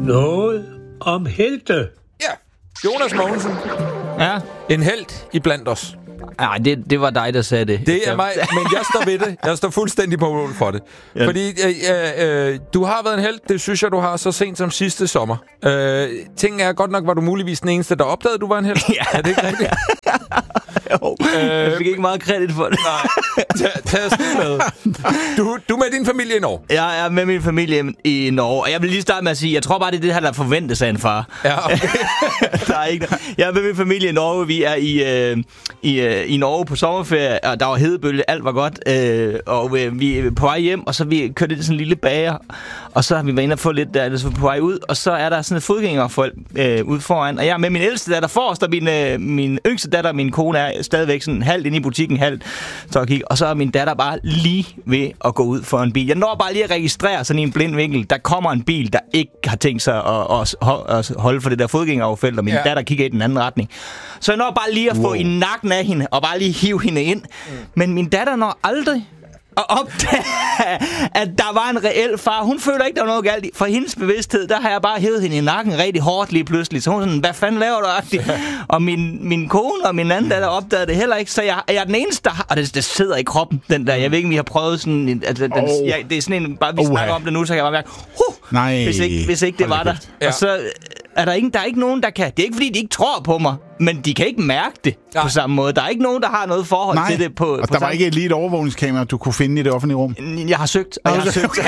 Noget om helte. Ja, Jonas Mogensen. Ja. En helt iblandt os. Nej, det var dig, der sagde det. Det er mig, men jeg står ved det. Jeg står fuldstændig på mål for det. Ja. Fordi du har været en helt, det synes jeg, du har så sent som sidste sommer. Ting er godt nok, var du muligvis den eneste, der opdagede, du var en helt. Ja. Er det ikke rigtigt? Jo, jeg fik ikke meget kredit for det. Nej, tag os med. Du er med din familie i Norge? Jeg er med min familie i Norge, og jeg vil lige starte med at sige, jeg tror bare, det er det her, der forventes af en far. Ja, okay. Der er ikke. Jeg er med min familie i Norge. Vi er i Norge på sommerferie, og der var hedebølge, alt var godt. Og vi er på vej hjem, og så vi kørte ind i sådan en lille bager, og så har vi været inde og få lidt der, så på vej ud, og så er der sådan et fodgængerfolk ude foran, og jeg er med min ældste datter forrest, og min yngste datter, min kone, er stadigvæk sådan halvt inde i butikken, halvt så at kigge, og så er min datter bare lige ved at gå ud for en bil. Jeg når bare lige at registrere sådan i en blind vinkel, der kommer en bil, der ikke har tænkt sig at holde for det der fodgængeroverfelt, og min datter kigger i den anden retning. Så jeg når bare lige at få i nakken af hende, og bare lige hive hende ind. Men min datter når aldrig at opdage, at der var en reel far. Hun føler ikke, der var noget galt i. For hendes bevidsthed, der har jeg bare hævet hende i nakken rigtig hårdt lige pludselig. Så hun sådan, hvad fanden laver du? Og min kone og min anden datter opdagede det heller ikke. Så jeg er den eneste, der har... Og det sidder i kroppen, den der. Jeg ved ikke, om vi har prøvet sådan... Altså, det er sådan en... Bare vi snakker om det nu, så kan jeg bare mærke... Hvis ikke det var der. Ja. Og så... Der er ikke nogen, der kan... Det er ikke, fordi de ikke tror på mig, men de kan ikke mærke det på samme måde. Der er ikke nogen, der har noget forhold til det på og der var ikke lige et overvågningskamera, du kunne finde i det offentlige rum? Jeg har søgt, og jeg har søgt.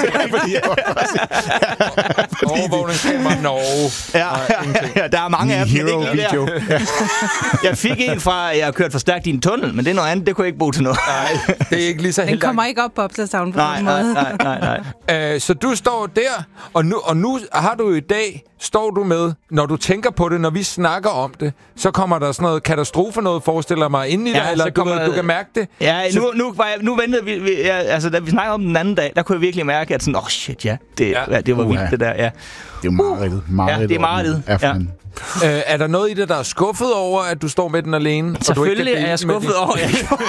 Overvågningskamera, Ja, der er mange af dem. Jeg fik en fra... Jeg har kørt for stærkt i en tunnel, men det er noget andet. Det kunne jeg ikke bruge til noget. Nej, det er ikke lige så helt. Den kommer ikke op på opslagstavlen på den måde. Nej. Så du står der, og nu har du i dag... Står du med, når du tænker på det, når vi snakker om det, så kommer der sådan noget katastrofe noget, forestiller mig, ind i dig, eller du kan mærke det? Ja, nu ventede vi altså, da vi snakkede om den anden dag, der kunne jeg virkelig mærke, at sådan, shit, det var vildt, det der, ja. Det er jo mareridtet. Ja, det er mareridtet, ja. Er der noget i det, der er skuffet over, at du står med den alene? Selvfølgelig er jeg skuffet over,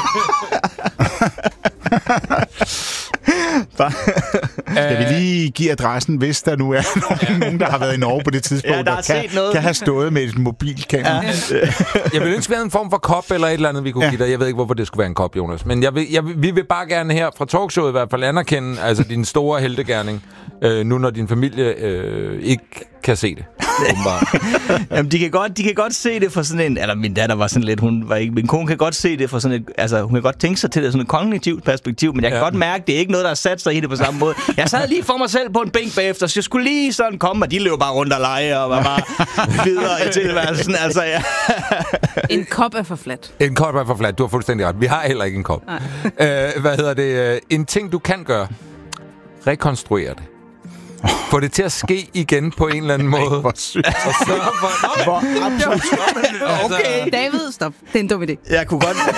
Skal vi lige give adressen, hvis der nu er nogen, der har været i Norge på det tidspunkt, der kan have stået med et mobilkamera? Ja. Jeg vil ønske, vi havde en form for kop eller et eller andet, vi kunne give dig. Jeg ved ikke, hvorfor det skulle være en kop, Jonas. Men vi vil bare gerne her fra talkshowet i hvert fald anerkende altså din store heltegerning, nu når din familie ikke kan se det. Jamen, de kan godt se det for sådan en... Eller min datter var sådan lidt... Min kone kan godt se det for sådan et... Altså, hun kan godt tænke sig til det sådan et kognitivt perspektiv, men jeg kan godt mærke, det er ikke noget, der har sat sig i det på samme måde. Jeg sad lige for mig selv på en bænk bagefter, så jeg skulle lige sådan komme, og de løb bare rundt og lege, og var bare videre i tilværelsen. Altså, ja. En kop er for flat. En kop er for flat. Du har fuldstændig ret. Vi har heller ikke en kop. En ting, du kan gøre. Rekonstruere det. Få det til at ske igen på en eller anden måde. Hvor sygt. Okay. David, stop. Det er en dum idé. Jeg kunne godt...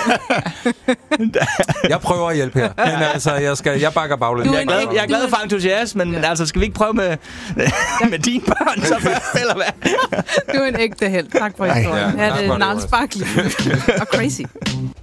Jeg prøver at hjælpe her. Men altså, jeg bakker baglæns. Jeg er glad for entusiasmen, men altså, skal vi ikke prøve med dine børn? Så eller hvad? Du er en ægte held. Tak for historien. Ja, det er navnsparkligt og crazy.